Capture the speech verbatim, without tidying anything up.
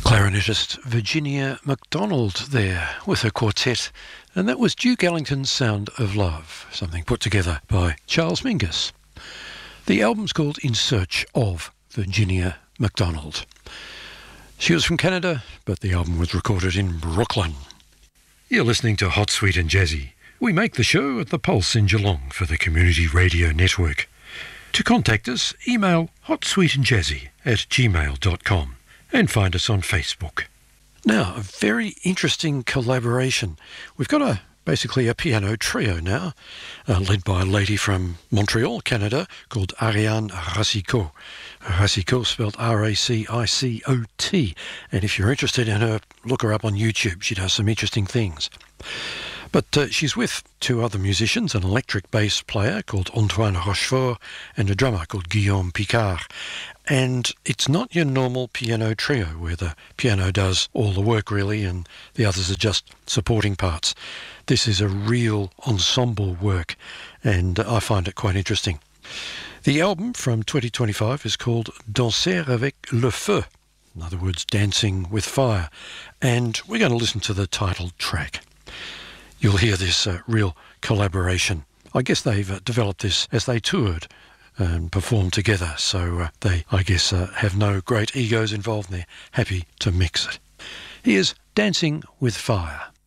Clarinetist Virginia MacDonald there with her quartet, and that was Duke Ellington's Sound of Love, something put together by Charles Mingus. The album's called In Search of Virginia MacDonald. She was from Canada, but the album was recorded in Brooklyn. You're listening to Hot, Sweet and Jazzy. We make the show at the Pulse in Geelong for the Community Radio Network. To contact us, email hotsweetandjazzy at gmail dot com. And find us on Facebook. Now, a very interesting collaboration. We've got a basically a piano trio now, uh, led by a lady from Montreal, Canada, called Ariane Racicot. Racicot spelled R A C I C O T. And if you're interested in her, look her up on YouTube. She does some interesting things. But uh, she's with two other musicians, an electric bass player called Antoine Rochefort and a drummer called Guillaume Picard. And it's not your normal piano trio where the piano does all the work really and the others are just supporting parts. This is a real ensemble work and I find it quite interesting. The album from twenty twenty-five is called Danser avec le feu, in other words, Dancing with Fire. And we're going to listen to the title track. You'll hear this uh, real collaboration. I guess they've uh, developed this as they toured and performed together, so uh, they, I guess, uh, have no great egos involved and they're happy to mix it. Here's Dancing with Fire.